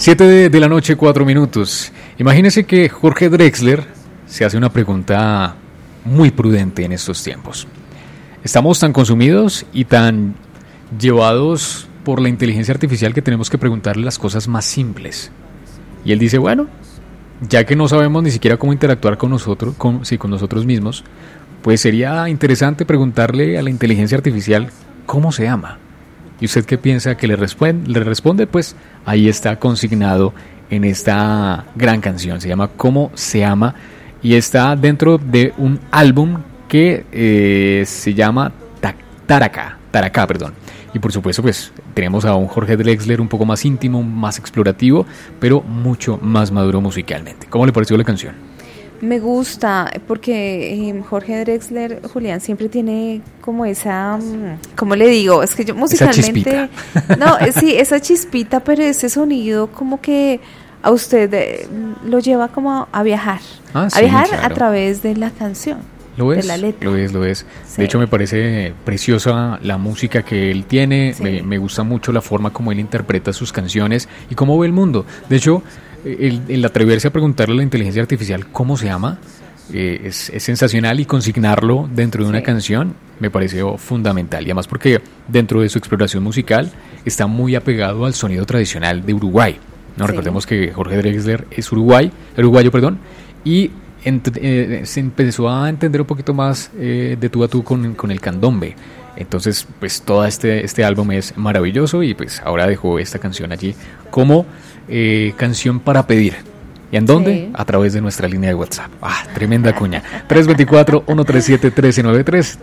7 de la noche, 4 minutos. Imagínese que Jorge Drexler se hace una pregunta muy prudente en estos tiempos. Estamos tan consumidos y tan llevados por la inteligencia artificial que tenemos que preguntarle las cosas más simples. Y él dice, bueno, ya que no sabemos ni siquiera cómo interactuar con nosotros, con nosotros mismos, pues sería interesante preguntarle a la inteligencia artificial cómo se ama. ¿Y usted qué piensa que le responde? Pues ahí está consignado en esta gran canción. Se llama Cómo se ama y está dentro de un álbum que se llama Taraka. Y por supuesto, pues tenemos a un Jorge Drexler un poco más íntimo, más explorativo, pero mucho más maduro musicalmente. ¿Cómo le pareció la canción? Me gusta porque Jorge Drexler, Julián, siempre tiene como esa, ¿cómo le digo? Es que yo musicalmente, no, sí, esa chispita, pero ese sonido como que a usted lo lleva como a viajar, claro, a través de la canción. Lo es, de la letra. Lo es. Sí. De hecho, me parece preciosa la música que él tiene. Sí. Me gusta mucho la forma como él interpreta sus canciones y cómo ve el mundo. De hecho, el atreverse a preguntarle a la inteligencia artificial cómo se llama es sensacional, y consignarlo dentro de una canción me pareció fundamental. Y además porque dentro de su exploración musical está muy apegado al sonido tradicional de Uruguay. No, recordemos que Jorge Drexler es uruguayo, y se empezó a entender un poquito más de tú a tú con el candombe. Entonces, pues todo este álbum es maravilloso, y pues ahora dejó esta canción allí como canción para pedir. ¿Y en dónde? Sí. A través de nuestra línea de WhatsApp. Tremenda cuña. 324-137-1393.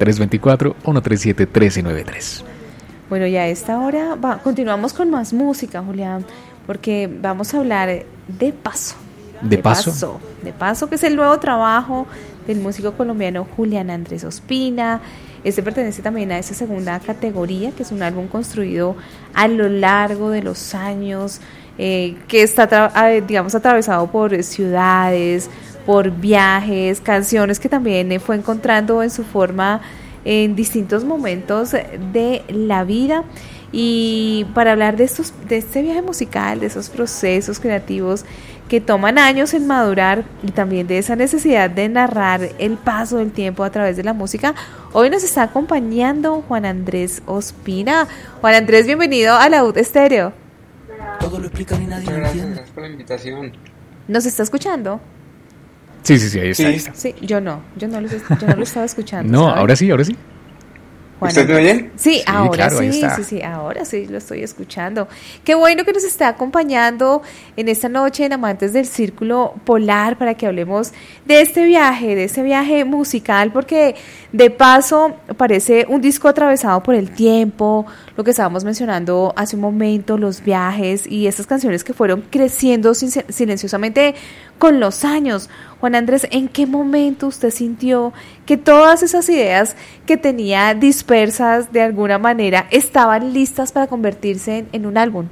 324-137-1393. Bueno, ya a esta hora continuamos con más música, Julián, porque vamos a hablar de Paso. ¿De Paso? De Paso, que es el nuevo trabajo del músico colombiano Julián Andrés Ospina. Este pertenece también a esa segunda categoría, que es un álbum construido a lo largo de los años, que está, digamos, atravesado por ciudades, por viajes, canciones que también fue encontrando en su forma en distintos momentos de la vida. Y para hablar de este viaje musical, de esos procesos creativos que toman años en madurar, y también de esa necesidad de narrar el paso del tiempo a través de la música, hoy nos está acompañando Juan Andrés Ospina. Juan Andrés, bienvenido a la UD Estéreo. Todo lo explican y nadie lo entiende. Gracias por la invitación. ¿Nos está escuchando? Sí, ahí está. Sí, yo no lo estaba escuchando. No, ¿sabes? ahora sí. ¿Usted me oye? Sí, ahora claro, sí, ahora sí lo estoy escuchando. Qué bueno que nos está acompañando en esta noche en Amantes del Círculo Polar para que hablemos de este viaje musical, porque de paso parece un disco atravesado por el tiempo, lo que estábamos mencionando hace un momento, los viajes y estas canciones que fueron creciendo silenciosamente con los años. Juan Andrés, ¿en qué momento usted sintió que todas esas ideas que tenía dispersas de alguna manera estaban listas para convertirse en un álbum?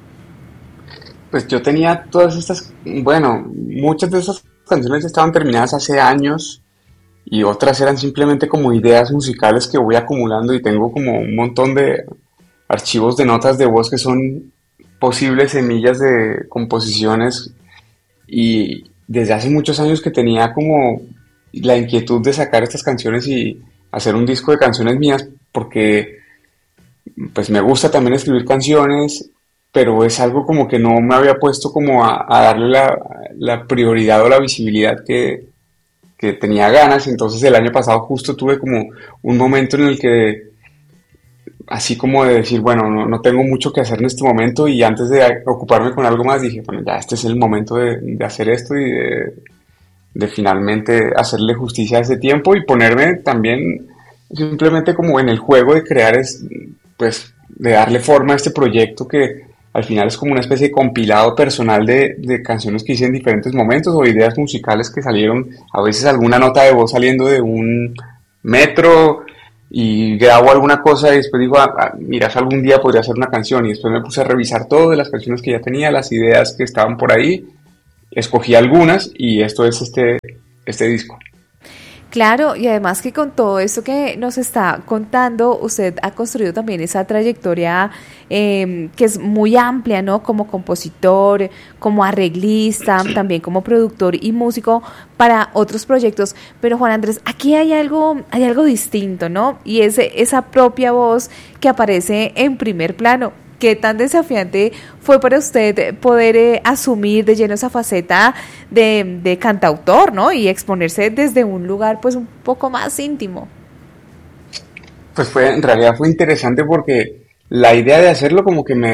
Pues yo tenía todas estas, muchas de esas canciones estaban terminadas hace años, y otras eran simplemente como ideas musicales que voy acumulando, y tengo como un montón de archivos de notas de voz que son posibles semillas de composiciones, y desde hace muchos años que tenía como la inquietud de sacar estas canciones y hacer un disco de canciones mías, porque pues me gusta también escribir canciones, pero es algo como que no me había puesto como a darle la prioridad o la visibilidad que tenía ganas. Entonces el año pasado justo tuve como un momento en el que, así como de decir, bueno, no tengo mucho que hacer en este momento, y antes de ocuparme con algo más dije, bueno, ya este es el momento de hacer esto y de finalmente hacerle justicia a ese tiempo y ponerme también simplemente como en el juego de crear, pues de darle forma a este proyecto que al final es como una especie de compilado personal de canciones que hice en diferentes momentos, o ideas musicales que salieron, a veces alguna nota de voz saliendo de un metro, y grabo alguna cosa y después digo, mira, algún día podría hacer una canción, y después me puse a revisar todo de las canciones que ya tenía, las ideas que estaban por ahí, escogí algunas, y esto es este disco. Claro, y además que con todo esto que nos está contando, usted ha construido también esa trayectoria que es muy amplia, ¿no? Como compositor, como arreglista, también como productor y músico para otros proyectos. Pero Juan Andrés, aquí hay algo distinto, ¿no? Y es esa propia voz que aparece en primer plano. ¿Qué tan desafiante fue para usted poder asumir de lleno esa faceta de cantautor, ¿no? Y exponerse desde un lugar pues un poco más íntimo. Pues en realidad fue interesante porque la idea de hacerlo como que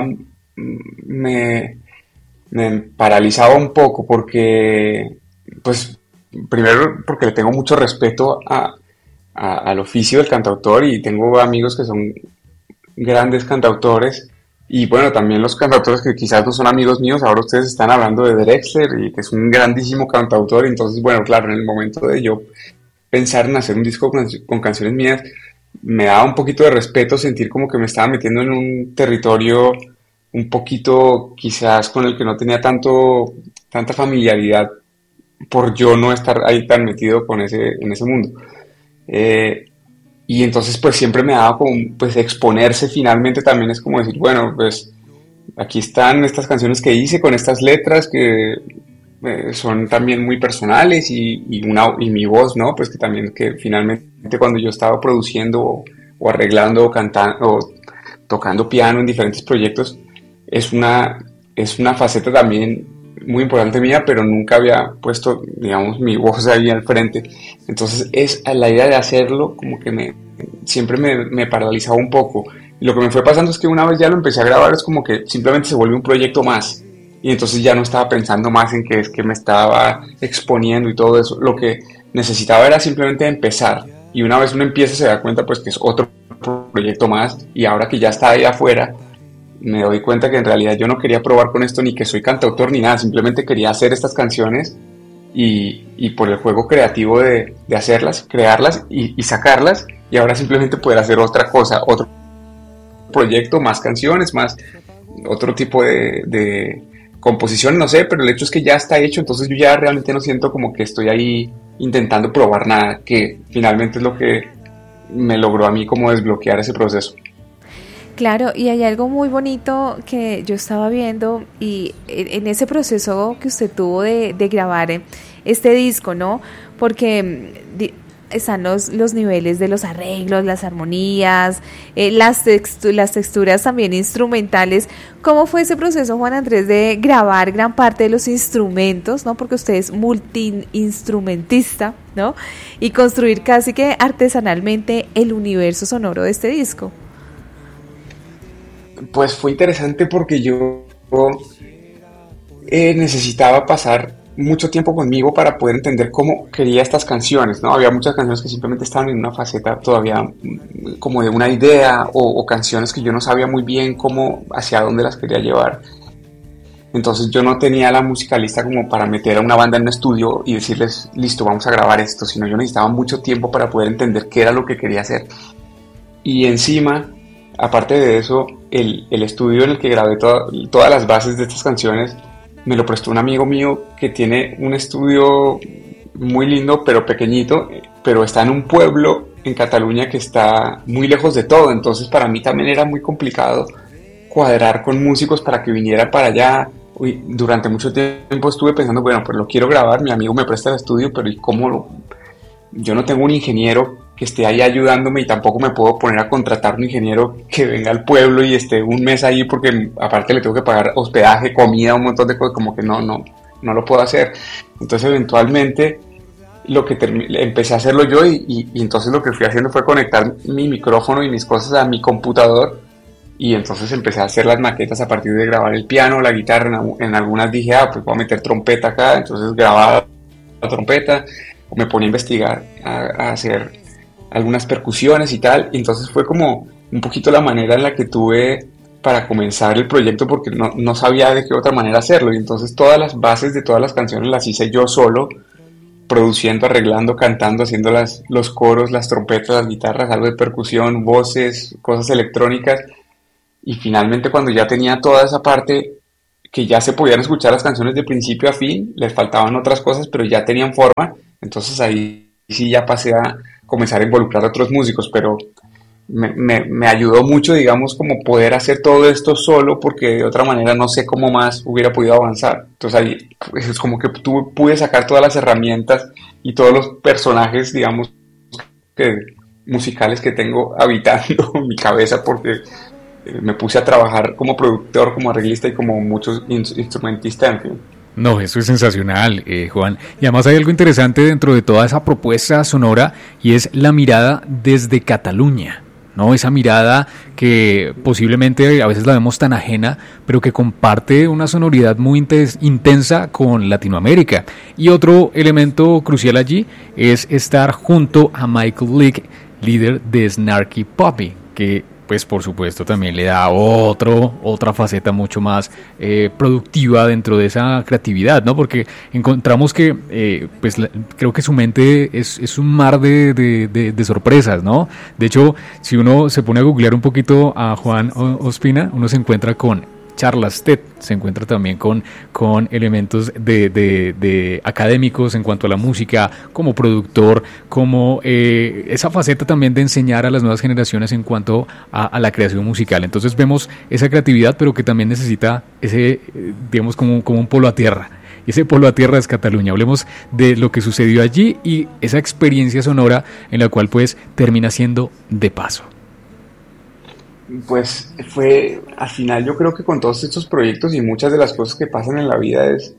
me paralizaba un poco porque, pues, primero porque le tengo mucho respeto al oficio del cantautor y tengo amigos que son grandes cantautores y bueno, también los cantautores que quizás no son amigos míos, ahora ustedes están hablando de Drexler y que es un grandísimo cantautor, entonces bueno, claro, en el momento de yo pensar en hacer un disco con canciones mías, me daba un poquito de respeto sentir como que me estaba metiendo en un territorio un poquito quizás con el que no tenía tanta familiaridad por yo no estar ahí tan metido en ese mundo. Y entonces pues siempre me daba como, pues exponerse finalmente también es como decir, bueno, pues aquí están estas canciones que hice con estas letras que son también muy personales y mi voz, ¿no? Pues que también que finalmente cuando yo estaba produciendo o arreglando o cantando o tocando piano en diferentes proyectos es una faceta también muy importante mía, pero nunca había puesto, digamos, mi voz ahí al frente. Entonces es la idea de hacerlo como que siempre me paralizaba un poco. Y lo que me fue pasando es que una vez ya lo empecé a grabar es como que simplemente se volvió un proyecto más. Y entonces ya no estaba pensando más en que es que me estaba exponiendo y todo eso. Lo que necesitaba era simplemente empezar. Y una vez uno empieza se da cuenta pues que es otro proyecto más. Y ahora que ya está ahí afuera, me doy cuenta que en realidad yo no quería probar con esto ni que soy cantautor ni nada, simplemente quería hacer estas canciones y por el juego creativo de hacerlas, crearlas y sacarlas y ahora simplemente poder hacer otra cosa, otro proyecto, más canciones, más otro tipo de composición, no sé, pero el hecho es que ya está hecho, entonces yo ya realmente no siento como que estoy ahí intentando probar nada, que finalmente es lo que me logró a mí como desbloquear ese proceso. Claro, y hay algo muy bonito que yo estaba viendo y en ese proceso que usted tuvo de grabar este disco, ¿no? Porque están los niveles de los arreglos, las armonías, las texturas también instrumentales. ¿Cómo fue ese proceso, Juan Andrés, de grabar gran parte de los instrumentos, ¿no? Porque usted es multiinstrumentista, ¿no? Y construir casi que artesanalmente el universo sonoro de este disco. Pues fue interesante porque yo necesitaba pasar mucho tiempo conmigo para poder entender cómo quería estas canciones, ¿no? Había muchas canciones que simplemente estaban en una faceta todavía como de una idea o canciones que yo no sabía muy bien hacia dónde las quería llevar. Entonces yo no tenía la musicalista como para meter a una banda en un estudio y decirles, listo, vamos a grabar esto, sino yo necesitaba mucho tiempo para poder entender qué era lo que quería hacer. Y encima, aparte de eso, el estudio en el que grabé todas las bases de estas canciones me lo prestó un amigo mío que tiene un estudio muy lindo pero pequeñito, pero está en un pueblo en Cataluña que está muy lejos de todo, entonces para mí también era muy complicado cuadrar con músicos para que vinieran para allá. Durante mucho tiempo estuve pensando, bueno, pues lo quiero grabar, mi amigo me presta el estudio, pero ¿y cómo yo no tengo un ingeniero que esté ahí ayudándome y tampoco me puedo poner a contratar un ingeniero que venga al pueblo y esté un mes ahí porque aparte le tengo que pagar hospedaje, comida, un montón de cosas, como que no lo puedo hacer. Entonces eventualmente empecé a hacerlo yo y entonces lo que fui haciendo fue conectar mi micrófono y mis cosas a mi computador y entonces empecé a hacer las maquetas a partir de grabar el piano, la guitarra, en algunas dije, pues voy a meter trompeta acá, entonces grababa la trompeta, me ponía a investigar, a hacer algunas percusiones y tal, y entonces fue como un poquito la manera en la que tuve para comenzar el proyecto porque no sabía de qué otra manera hacerlo, y entonces todas las bases de todas las canciones las hice yo solo, produciendo, arreglando, cantando, haciendo los coros, las trompetas, las guitarras, algo de percusión, voces, cosas electrónicas, y finalmente cuando ya tenía toda esa parte que ya se podían escuchar las canciones de principio a fin, les faltaban otras cosas, pero ya tenían forma, entonces ahí sí ya pasé a comenzar a involucrar a otros músicos, pero me ayudó mucho, digamos, como poder hacer todo esto solo, porque de otra manera no sé cómo más hubiera podido avanzar. Entonces ahí pues, es como que pude sacar todas las herramientas y todos los personajes, digamos, musicales que tengo habitando en mi cabeza, porque me puse a trabajar como productor, como arreglista y como muchos instrumentista, en fin. No, eso es sensacional, Juan. Y además hay algo interesante dentro de toda esa propuesta sonora y es la mirada desde Cataluña, ¿no? Esa mirada que posiblemente a veces la vemos tan ajena, pero que comparte una sonoridad muy intensa con Latinoamérica. Y otro elemento crucial allí es estar junto a Michael Leak, líder de Snarky Puppy, que pues por supuesto también le da otra faceta mucho más productiva dentro de esa creatividad, ¿no? Porque encontramos que pues creo que su mente es un mar de sorpresas, ¿no? De hecho, si uno se pone a googlear un poquito a Juan Ospina, uno se encuentra con charlas TED, se encuentra también con elementos de académicos en cuanto a la música, como productor, como esa faceta también de enseñar a las nuevas generaciones en cuanto a la creación musical. Entonces vemos esa creatividad, pero que también necesita ese, digamos, como un polo a tierra. Y ese polo a tierra es Cataluña. Hablemos de lo que sucedió allí y esa experiencia sonora en la cual pues termina siendo de paso. Pues fue, al final yo creo que con todos estos proyectos y muchas de las cosas que pasan en la vida es,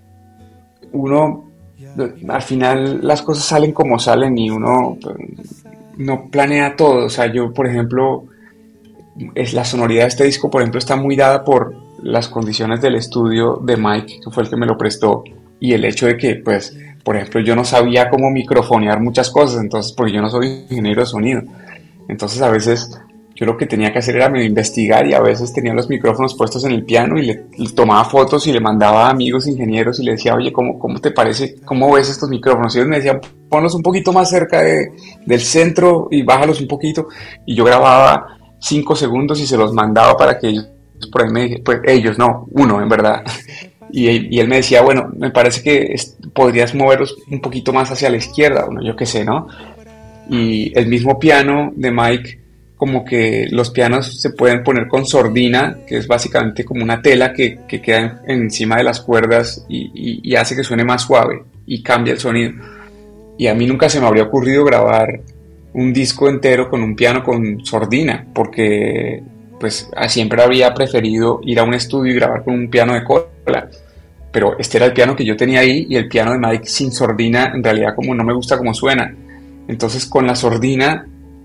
uno, al final las cosas salen como salen y uno no planea todo. O sea, yo, por ejemplo, la sonoridad de este disco, por ejemplo, está muy dada por las condiciones del estudio de Mike, que fue el que me lo prestó, y el hecho de que, pues, por ejemplo, yo no sabía cómo microfonear muchas cosas, entonces, porque yo no soy ingeniero de sonido. Entonces, a veces yo lo que tenía que hacer era medio investigar y a veces tenía los micrófonos puestos en el piano y le tomaba fotos y le mandaba a amigos ingenieros y le decía, oye, ¿cómo te parece? ¿Cómo ves estos micrófonos? Y ellos me decían, ponlos un poquito más cerca del centro y bájalos un poquito. Y yo grababa 5 segundos y se los mandaba para que ellos, por ahí me dijeran, pues ellos, no, uno en verdad. Y él me decía, bueno, me parece que podrías moverlos un poquito más hacia la izquierda, bueno, yo qué sé, ¿no? Y el mismo piano de Mike, como que los pianos se pueden poner con sordina, que es básicamente como una tela que queda encima de las cuerdas y hace que suene más suave y cambia el sonido. Y a mí nunca se me habría ocurrido grabar un disco entero con un piano con sordina, porque pues siempre habría preferido ir a un estudio y grabar con un piano de cola. Pero este era el piano que yo tenía ahí y el piano de Mike sin sordina, en realidad como no me gusta como suena. Entonces con la sordina,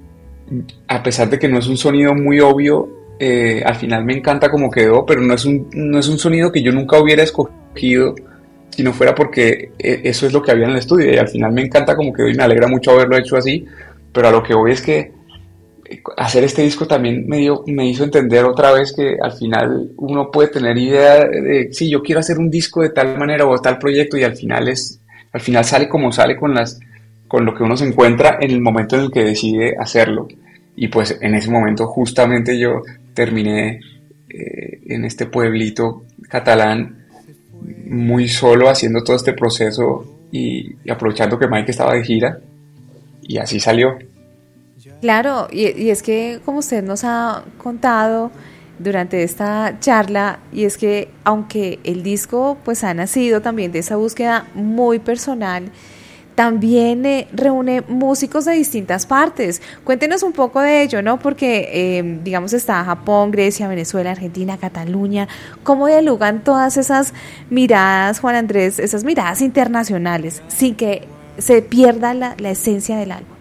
a pesar de que no es un sonido muy obvio, al final me encanta como quedó, pero no es un sonido que yo nunca hubiera escogido si no fuera porque eso es lo que había en el estudio, y al final me encanta como quedó y me alegra mucho haberlo hecho así. Pero a lo que voy es que hacer este disco también me hizo entender otra vez que al final uno puede tener idea de, sí, yo quiero hacer un disco de tal manera o tal proyecto, y al final sale como sale con lo que uno se encuentra en el momento en el que decide hacerlo. Y pues en ese momento justamente yo terminé en este pueblito catalán muy solo haciendo todo este proceso y aprovechando que Mike estaba de gira, y así salió. Claro, y es que como usted nos ha contado durante esta charla, y es que aunque el disco pues ha nacido también de esa búsqueda muy personal, también reúne músicos de distintas partes. Cuéntenos un poco de ello, ¿no? Porque, digamos, está Japón, Grecia, Venezuela, Argentina, Cataluña. ¿Cómo dialogan todas esas miradas, Juan Andrés, esas miradas internacionales, sin que se pierda la esencia del álbum?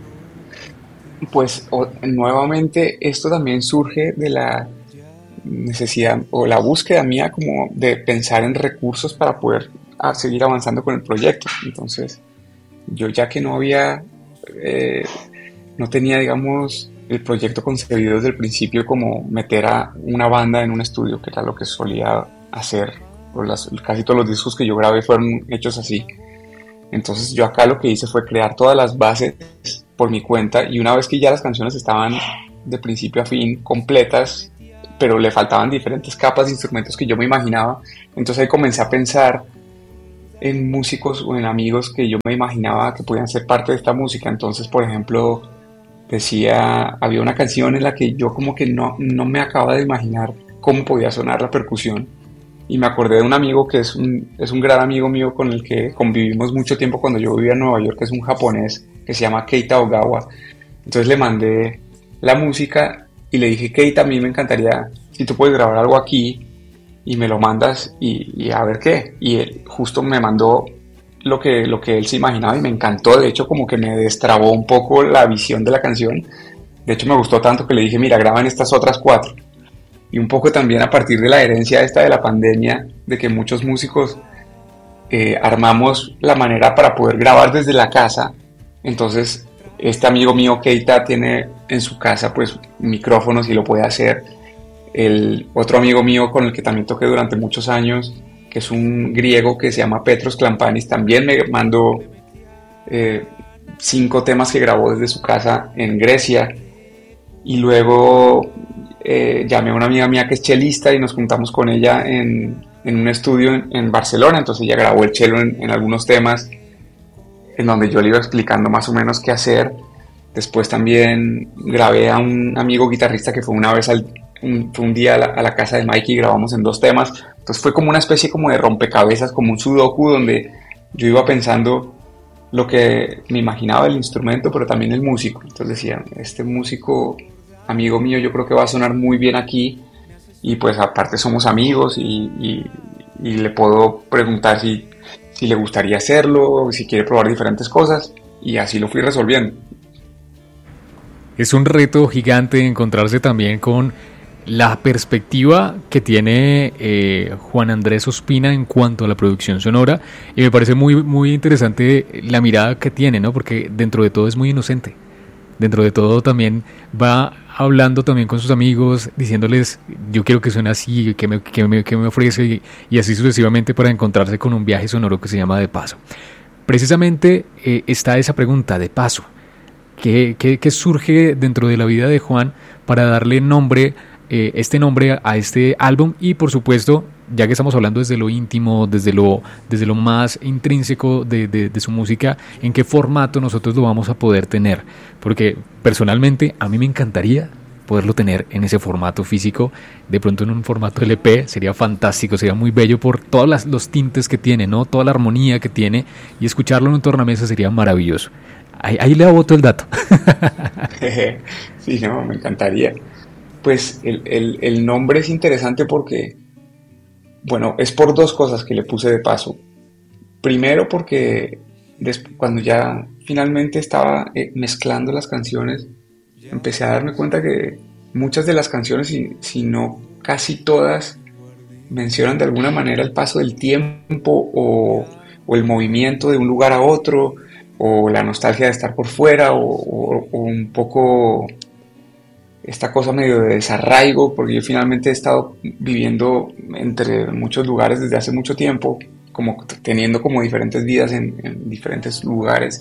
Pues nuevamente esto también surge de la necesidad o la búsqueda mía como de pensar en recursos para poder seguir avanzando con el proyecto. Entonces, yo ya que no tenía, digamos, el proyecto concebido desde el principio como meter a una banda en un estudio, que era lo que solía hacer, casi todos los discos que yo grabé fueron hechos así. Entonces yo acá lo que hice fue crear todas las bases por mi cuenta, y una vez que ya las canciones estaban de principio a fin completas, pero le faltaban diferentes capas de instrumentos que yo me imaginaba, entonces ahí comencé a pensar en músicos o en amigos que yo me imaginaba que podían ser parte de esta música. Entonces, por ejemplo, había una canción en la que yo como que no me acababa de imaginar cómo podía sonar la percusión. Y me acordé de un amigo que es un gran amigo mío con el que convivimos mucho tiempo cuando yo vivía en Nueva York, que es un japonés que se llama Keita Ogawa. Entonces le mandé la música y le dije: Keita, a mí me encantaría si tú puedes grabar algo aquí y me lo mandas y a ver qué. Y él justo me mandó lo que él se imaginaba y me encantó. De hecho, como que me destrabó un poco la visión de la canción. De hecho, me gustó tanto que le dije: mira, graban estas otras 4. Y un poco también a partir de la herencia esta de la pandemia, de que muchos músicos armamos la manera para poder grabar desde la casa. Entonces, este amigo mío, Keita, tiene en su casa pues micrófonos y lo puede hacer. El otro amigo mío con el que también toqué durante muchos años, que es un griego que se llama Petros Klampanis, también me mandó 5 temas que grabó desde su casa en Grecia. Y luego llamé a una amiga mía que es chelista y nos juntamos con ella en un estudio en Barcelona. Entonces ella grabó el cello en algunos temas en donde yo le iba explicando más o menos qué hacer. Después también grabé a un amigo guitarrista que fue fue un día a la casa de Mikey y grabamos en 2 temas. Entonces fue como una especie como de rompecabezas, como un sudoku, donde yo iba pensando lo que me imaginaba del instrumento, pero también el músico. Entonces decía: este músico amigo mío yo creo que va a sonar muy bien aquí, y pues aparte somos amigos y le puedo preguntar si le gustaría hacerlo, si quiere probar diferentes cosas, y así lo fui resolviendo. Es un reto gigante encontrarse también con la perspectiva que tiene Juan Andrés Ospina en cuanto a la producción sonora, y me parece muy, muy interesante la mirada que tiene, ¿no? Porque dentro de todo es muy inocente. Dentro de todo también va hablando también con sus amigos, diciéndoles: yo quiero que suene así, que me ofrece, y así sucesivamente, para encontrarse con un viaje sonoro que se llama De Paso. Precisamente está esa pregunta: de paso, ¿qué surge dentro de la vida de Juan para darle nombre, este nombre a este álbum? Y por supuesto, ya que estamos hablando desde lo íntimo, desde lo más intrínseco de su música, ¿en qué formato nosotros lo vamos a poder tener? Porque personalmente a mí me encantaría poderlo tener en ese formato físico, de pronto en un formato LP, sería fantástico, sería muy bello por todos los tintes que tiene, ¿no? Toda la armonía que tiene, y escucharlo en un tornamesa sería maravilloso. Ahí le aboto el dato. Sí, no, me encantaría. Pues el nombre es interesante porque, bueno, es por 2 cosas que le puse De Paso. Primero porque cuando ya finalmente estaba mezclando las canciones, empecé a darme cuenta que muchas de las canciones, si no casi todas, mencionan de alguna manera el paso del tiempo o el movimiento de un lugar a otro, o la nostalgia de estar por fuera, o un poco esta cosa medio de desarraigo, porque yo finalmente he estado viviendo entre muchos lugares desde hace mucho tiempo, como teniendo como diferentes vidas en diferentes lugares.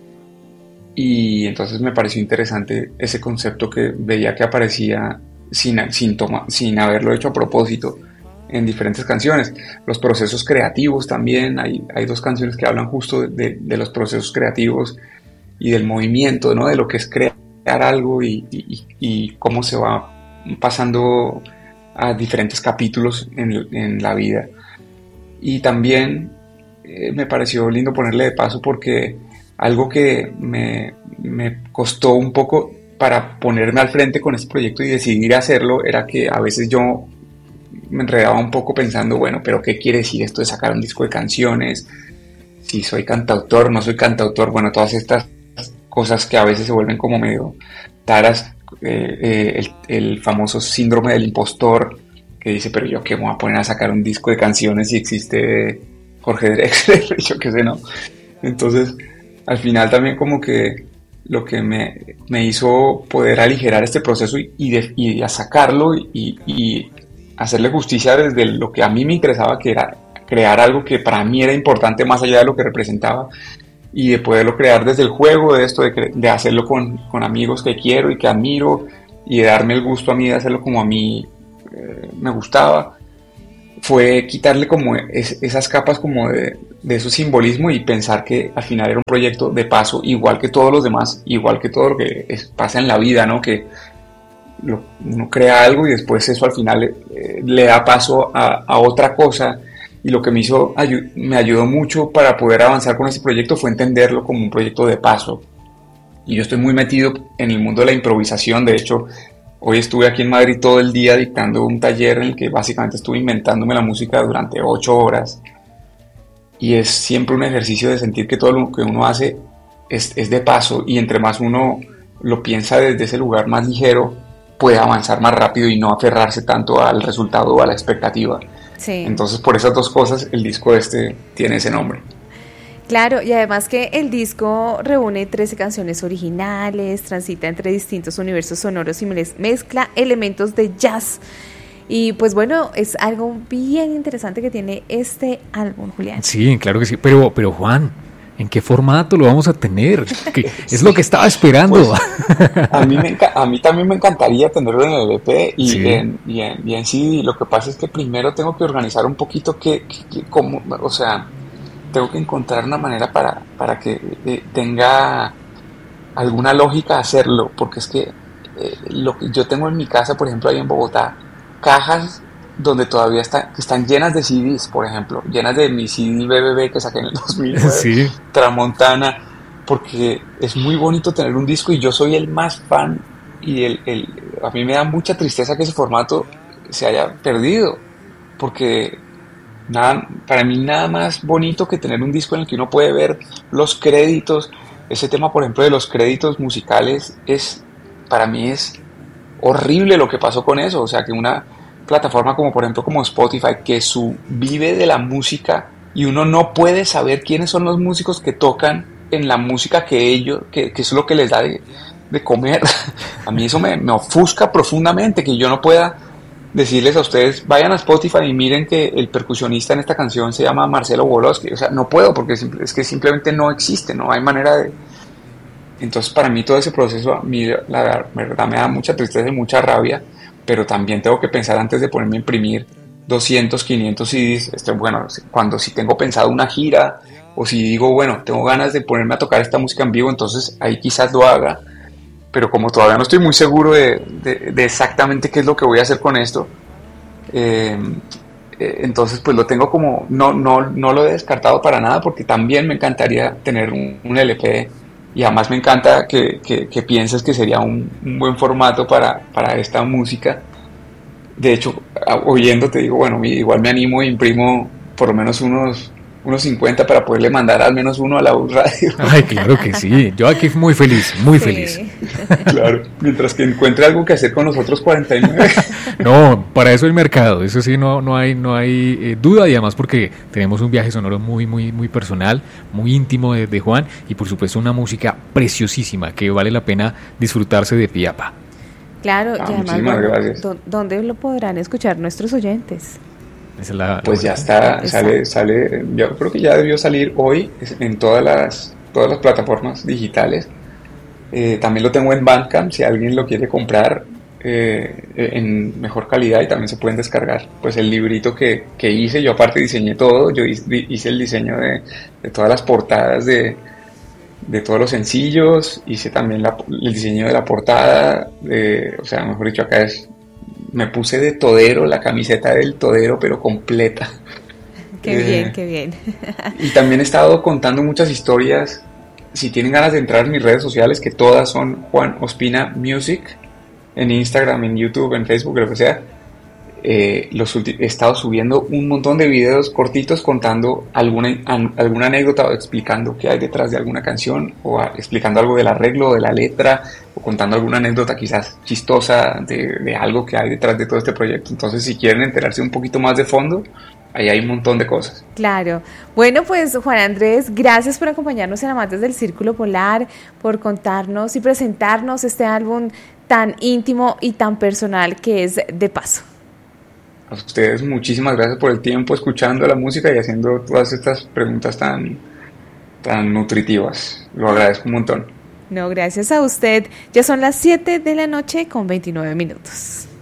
Y entonces me pareció interesante ese concepto que veía que aparecía sin haberlo hecho a propósito en diferentes canciones. Los procesos creativos también, hay 2 canciones que hablan justo de los procesos creativos y del movimiento, ¿no? De lo que es crear algo y cómo se va pasando a diferentes capítulos en la vida. Y también me pareció lindo ponerle De Paso porque algo que me costó un poco para ponerme al frente con este proyecto y decidir hacerlo era que a veces yo me enredaba un poco pensando: bueno, pero ¿qué quiere decir esto de sacar un disco de canciones? Si soy cantautor, no soy cantautor, bueno, todas estas cosas que a veces se vuelven como medio taras, el famoso síndrome del impostor, que dice: pero yo qué me voy a poner a sacar un disco de canciones si existe Jorge Drexler, yo qué sé, ¿no? Entonces, al final también como que lo que me hizo poder aligerar este proceso y a sacarlo y hacerle justicia desde lo que a mí me interesaba, que era crear algo que para mí era importante más allá de lo que representaba, y de poderlo crear desde el juego, de esto, de hacerlo con amigos que quiero y que admiro, y de darme el gusto a mí de hacerlo como a mí me gustaba. Fue quitarle como esas capas como de su simbolismo y pensar que al final era un proyecto de paso, igual que todos los demás, igual que todo lo que pasa en la vida, ¿no? Que uno crea algo y después eso al final le da paso a otra cosa. Y lo que me ayudó mucho para poder avanzar con este proyecto fue entenderlo como un proyecto de paso. Y yo estoy muy metido en el mundo de la improvisación. De hecho, hoy estuve aquí en Madrid todo el día dictando un taller en el que básicamente estuve inventándome la música durante 8 horas. Y es siempre un ejercicio de sentir que todo lo que uno hace es de paso. Y entre más uno lo piensa desde ese lugar más ligero, puede avanzar más rápido y no aferrarse tanto al resultado o a la expectativa. Sí. Entonces, por esas dos cosas, el disco tiene ese nombre. Claro, y además que el disco reúne 13 canciones originales, transita entre distintos universos sonoros y mezcla elementos de jazz. Y pues bueno, es algo bien interesante que tiene este álbum, Julián. Sí, claro que sí, pero Juan, ¿en qué formato lo vamos a tener? Es lo que estaba esperando. Pues, a mí también me encantaría tenerlo en el LP y, sí. en CD. Lo que pasa es que primero tengo que organizar un poquito cómo, o sea, tengo que encontrar una manera para que tenga alguna lógica hacerlo, porque es que lo que yo tengo en mi casa, por ejemplo, ahí en Bogotá, cajas donde todavía están llenas de CDs, por ejemplo, llenas de mi CD BBB que saqué en el 2009, sí. Tramontana, porque es muy bonito tener un disco y yo soy el más fan y a mí me da mucha tristeza que ese formato se haya perdido, porque para mí nada más bonito que tener un disco en el que uno puede ver los créditos. Ese tema, por ejemplo, de los créditos musicales para mí es horrible lo que pasó con eso. O sea, que una plataforma como, por ejemplo, como Spotify, que vive de la música y uno no puede saber quiénes son los músicos que tocan en la música que es lo que les da de comer. A mí eso me ofusca profundamente, que yo no pueda decirles a ustedes, vayan a Spotify y miren que el percusionista en esta canción se llama Marcelo Woloski. O sea, no puedo, porque es que simplemente no existe, no hay manera de... Entonces, para mí todo ese proceso, a mí la verdad me da mucha tristeza y mucha rabia, pero también tengo que pensar antes de ponerme a imprimir 200, 500 CDs, bueno, si tengo pensado una gira, o si digo, bueno, tengo ganas de ponerme a tocar esta música en vivo, entonces ahí quizás lo haga. Pero como todavía no estoy muy seguro de exactamente qué es lo que voy a hacer con esto, entonces pues lo tengo como, no lo he descartado para nada, porque también me encantaría tener un LP, y además me encanta que pienses que sería un buen formato para esta música. De hecho, oyéndote digo, bueno, igual me animo e imprimo por lo menos unos 50 para poderle mandar al menos uno a la U Radio. Ay, claro que sí. Yo aquí muy feliz, muy feliz. Claro, mientras que encuentre algo que hacer con los otros 49. No, para eso el mercado, eso sí, no hay duda, y además porque tenemos un viaje sonoro muy, muy, muy personal, muy íntimo de Juan, y por supuesto una música preciosísima que vale la pena disfrutarse de pie a pa. Claro, y además, gracias. ¿Dónde lo podrán escuchar nuestros oyentes? Pues ya está, sale, yo creo que ya debió salir hoy en todas las plataformas digitales. También lo tengo en Bandcamp, si alguien lo quiere comprar en mejor calidad, y también se pueden descargar pues el librito que hice. Yo aparte diseñé todo, yo hice el diseño de todas las portadas de todos los sencillos, hice también el diseño de la portada, o sea, mejor dicho, acá me puse de todero, la camiseta del todero, pero completa. Qué bien, qué bien. Y también he estado contando muchas historias. Si tienen ganas de entrar en mis redes sociales, que todas son Juan Ospina Music, en Instagram, en YouTube, en Facebook, lo que sea, he estado subiendo un montón de videos cortitos contando alguna anécdota, o explicando qué hay detrás de alguna canción, o explicando algo del arreglo o de la letra, o contando alguna anécdota quizás chistosa de algo que hay detrás de todo este proyecto. Entonces, si quieren enterarse un poquito más de fondo, ahí hay un montón de cosas. Claro. Bueno, pues Juan Andrés, gracias por acompañarnos en Amantes del Círculo Polar, por contarnos y presentarnos este álbum tan íntimo y tan personal que es De Paso. A ustedes muchísimas gracias por el tiempo escuchando la música y haciendo todas estas preguntas tan nutritivas. Lo agradezco un montón. No, gracias a usted. Ya son las 7 de la noche con 29 minutos.